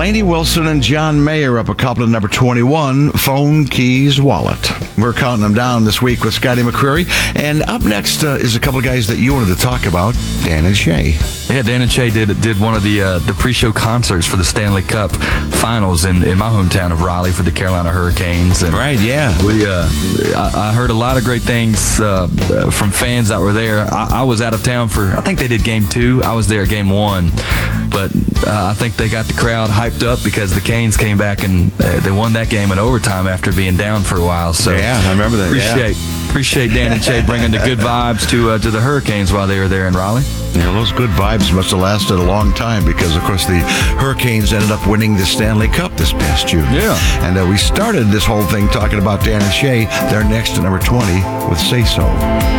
Lainey Wilson and John Mayer up a couple at number 21, Phone, Keys, Wallet. We're counting them down this week with Scotty McCreery. And up next is a couple of guys that you wanted to talk about, Dan and Shay. Yeah, Dan and Shay did one of the pre-show concerts for the Stanley Cup Finals in my hometown of Raleigh for the Carolina Hurricanes. And right, yeah. I heard a lot of great things from fans that were there. I was out of town I think they did game 2. I was there at game 1. But I think they got the crowd hyped up because the Canes came back and they won that game in overtime after being down for a while. So yeah, I remember that. Appreciate Dan and Shay bringing the good vibes to the Hurricanes while they were there in Raleigh. Yeah, those good vibes must have lasted a long time because, of course, the Hurricanes ended up winning the Stanley Cup this past June. Yeah. And we started this whole thing talking about Dan and Shay. They're next at number 20 with Say So.